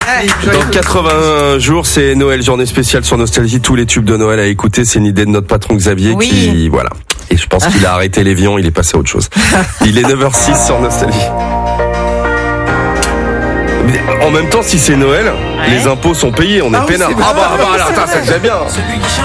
Dans 80 jours, c'est Noël, journée spéciale sur Nostalgie. Tous les tubes de Noël à écouter, c'est une idée de notre patron Xavier qui, voilà. Et je pense qu'il a arrêté l'évian, il est passé à autre chose. Il est 9h06 sur Nostalgie. Mais en même temps, si c'est Noël, les impôts sont payés, on est peinard. Ah bah là, ça c'est déjà bien.